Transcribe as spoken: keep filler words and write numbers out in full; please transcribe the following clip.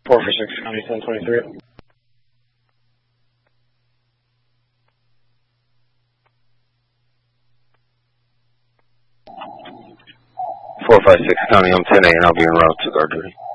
four for six, County seven twenty-three. four five six, County, I'm ten eight, and I'll be en route to guard duty.